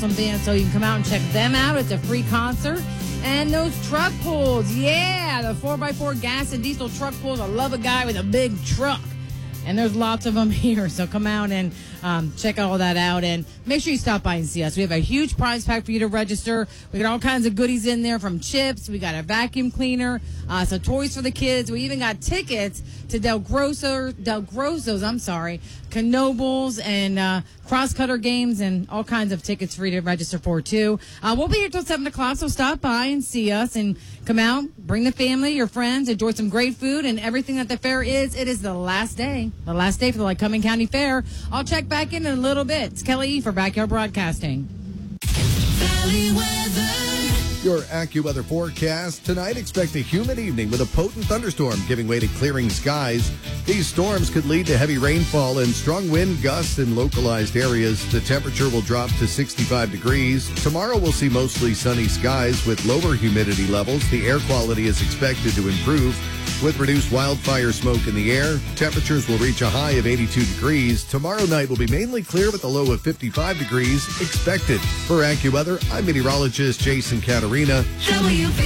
awesome band, so you can come out and check them out. It's a free concert. And those truck pulls, yeah, the 4x4 gas and diesel truck pulls. I love a guy with a big truck. And there's lots of them here, so come out and check all that out. And make sure you stop by and see us. We have a huge prize pack for you to register. We got all kinds of goodies in there, from chips. We got a vacuum cleaner, some toys for the kids. We even got tickets to Del Grosso's, Knoebels, and cross-cutter games, and all kinds of tickets for you to register for, too. We'll be here till 7 o'clock, so stop by and see us and come out, bring the family, your friends, enjoy some great food and everything that the fair is. It is the last day for the Lycoming County Fair. I'll check back in a little bit. It's Kelly E. for Backyard Broadcasting. Valley weather. Your AccuWeather forecast. Tonight, expect a humid evening with a potent thunderstorm giving way to clearing skies. These storms could lead to heavy rainfall and strong wind gusts in localized areas. The temperature will drop to 65 degrees. Tomorrow, we'll see mostly sunny skies with lower humidity levels. The air quality is expected to improve. With reduced wildfire smoke in the air, temperatures will reach a high of 82 degrees. Tomorrow night will be mainly clear with a low of 55 degrees expected. For AccuWeather, I'm meteorologist Jason Caterina.